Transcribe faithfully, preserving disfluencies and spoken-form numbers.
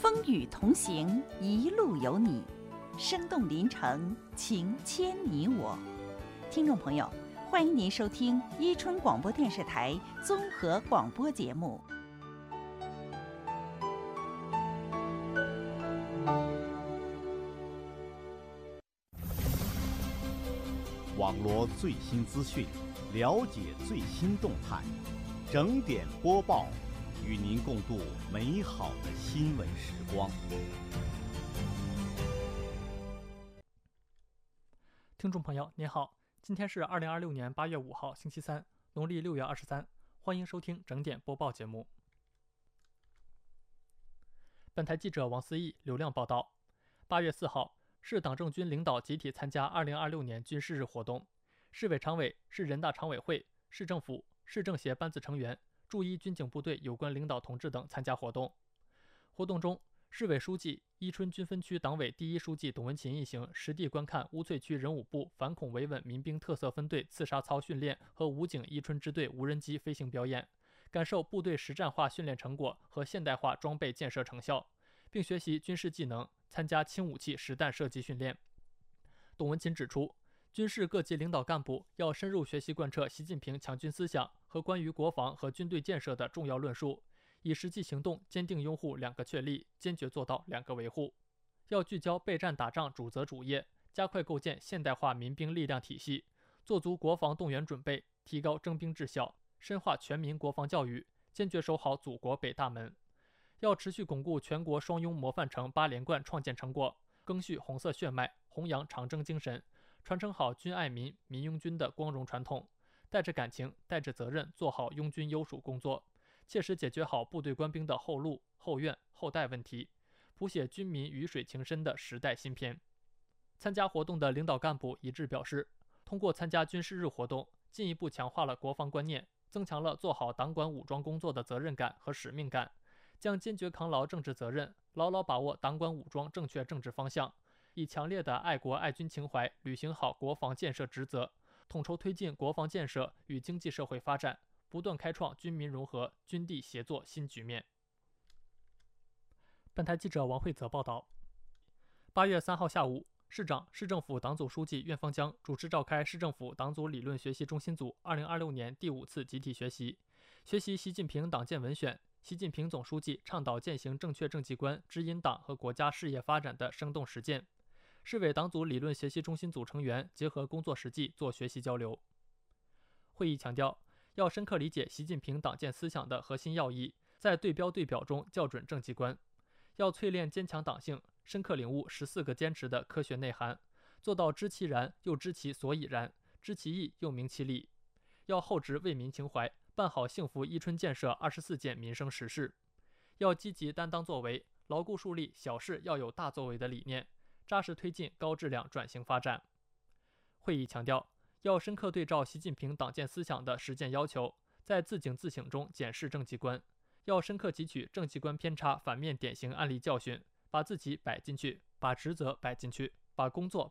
风雨同行，一路有你，生动临城，情牵你我。听众朋友，欢迎您收听伊春广播电视台综合广播节目。 网罗最新资讯，了解最新动态，整点播报，与您共度美好的新闻时光。 听众朋友您好，今天是二零二六年八月五号星期三，农历六月二十三，欢迎收听整点播报节目。本台记者王思义、刘亮报道，八月四号，市党政军领导集体参加二零二六年军事日活动，市委常委、市人大常委会、市政府、市政协班子成员、驻伊军警部队有关领导同志等参加活动。活动中，市委书记、伊春军分区党委第一书记董文勤一行实地观看乌翠区人武部反恐维稳民兵特色分队刺杀操训练和武警伊春支队无人机飞行表演，感受部队实战化训练成果和现代化装备建设成效，并学习军事技能，参加轻武器实弹射击训练。董文勤指出，军事各级领导干部要深入学习贯彻习近平强军思想和关于国防和军队建设的重要论述，以实际行动坚定拥护两个确立，坚决做到两个维护。要聚焦备战打仗主责主业，加快构建现代化民兵力量体系，做足国防动员准备，提高征兵质效，深化全民国防教育，坚决守好祖国北大门。要持续巩固全国双拥模范城八连冠创建成果，赓续红色血脉，弘扬长征精神，传承好军爱民、民拥军的光荣传统，带着感情、带着责任做好拥军优属工作，切实解决好部队官兵的后路、后院、后代问题，谱写军民鱼水情深的时代新篇。参加活动的领导干部一致表示，通过参加军事日活动，进一步强化了国防观念，增强了做好党管武装工作的责任感和使命感，将坚决扛牢政治责任，牢牢把握党管武装正确政治方向，以强烈的爱国爱军情怀履行好国防建设职责，统筹推进国防建设与经济社会发展，不断开创军民融合、军地协作新局面。本台记者王慧泽报道，八月三号下午，市长、市政府党组书记苑方江主持召开市政府党组理论学习中心组二零二六年第五次集体学习，学习习近平党建文选、习近平总书记倡导践行正确政绩观指引党和国家事业发展的生动实践。市委党组理论学习中心组成员结合工作实际做学习交流。会议强调，要深刻理解习近平党建思想的核心要义，在对标对表中校准政绩观，要淬炼坚强党性，深刻领悟十四个坚持的科学内涵，做到知其然又知其所以然，知其意又明其理。要厚植为民情怀，办好幸福伊春建设二十四件民生实事。要积极担当作为，牢固树立小事要有大作为的理念，扎实推进高质量转型发展。会议强调，要深刻对照习近平党建思想的实践要求，在自警自省中检视政绩观，要深刻汲取政绩观偏差反面典型案例教训，把自己摆进去，把职责摆进去，把工作